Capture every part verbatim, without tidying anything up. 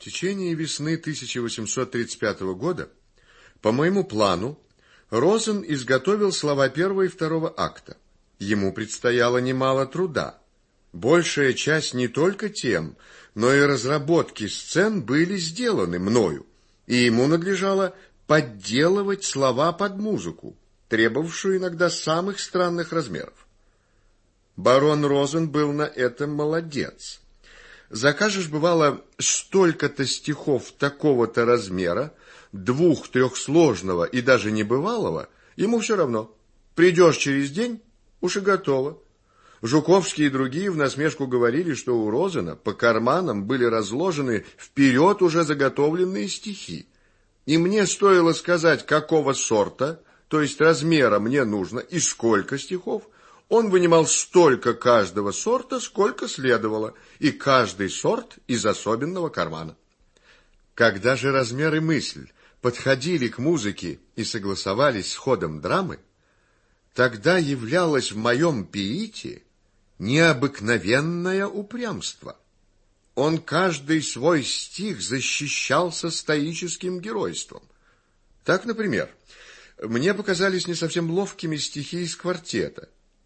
течение весны тысяча восемьсот тридцать пятого года по моему плану Розен изготовил слова первого и второго акта. Ему предстояло немало труда. Большая часть не только тем, но и разработки сцен были сделаны мною, и ему надлежало подделывать слова под музыку, требовавшую иногда самых странных размеров. Барон Розен был на этом молодец. Закажешь, бывало, столько-то стихов такого-то размера, двух трехсложного и даже небывалого, ему все равно. Придешь через день, уж и готово. Жуковский и другие в насмешку говорили, что у Розена по карманам были разложены вперед уже заготовленные стихи. И мне стоило сказать, какого сорта, то есть размера мне нужно и сколько стихов, он вынимал столько каждого сорта, сколько следовало, и каждый сорт из особенного кармана. Когда же размер и мысль подходили к музыке и согласовались с ходом драмы, тогда являлось в моем пиите необыкновенное упрямство. Он каждый свой стих защищал со стоическим геройством. Так, например, мне показались не совсем ловкими стихи из квартета.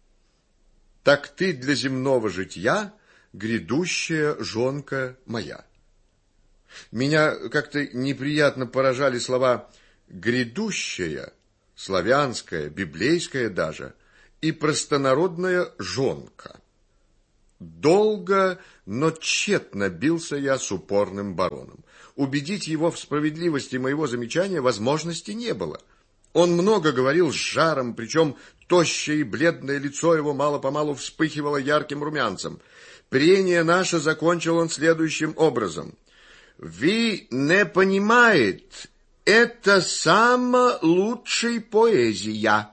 «Так ты для земного житья, грядущая жонка моя». Меня как-то неприятно поражали слова «грядущая», славянская, библейская даже, и простонародная «жонка». Долго, но тщетно бился я с упорным бароном. Убедить его в справедливости моего замечания возможности не было. Он много говорил с жаром, причем тощее и бледное лицо его мало-помалу вспыхивало ярким румянцем. Прение наше закончил он следующим образом. «Вы не понимаете, это самая лучшая поэзия».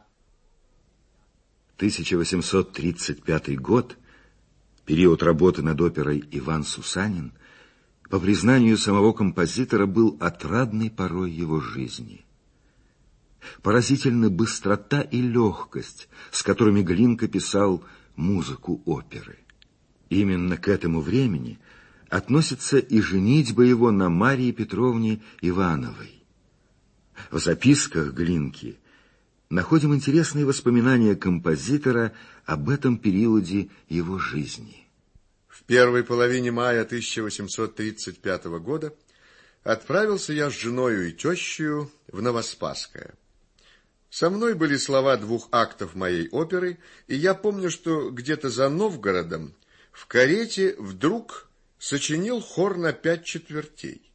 тысяча восемьсот тридцать пятый год, период работы над оперой «Иван Сусанин», по признанию самого композитора, был отрадной порой его жизни. Поразительна быстрота и легкость, с которыми Глинка писал музыку оперы. Именно к этому времени относится и женитьба его на Марии Петровне Ивановой. В записках Глинки находим интересные воспоминания композитора об этом периоде его жизни. В первой половине мая тысяча восемьсот тридцать пятого года отправился я с женою и тещею в Новоспасское. Со мной были слова двух актов моей оперы, и я помню, что где-то за Новгородом в карете вдруг сочинил хор на пять четвертей.